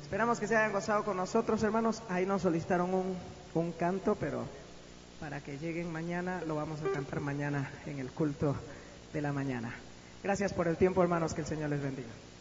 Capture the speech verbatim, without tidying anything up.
Esperamos que se hayan gozado con nosotros, hermanos. Ahí nos solicitaron un, un canto, pero para que lleguen mañana, lo vamos a cantar mañana en el culto de la mañana. Gracias por el tiempo, hermanos, que el Señor les bendiga.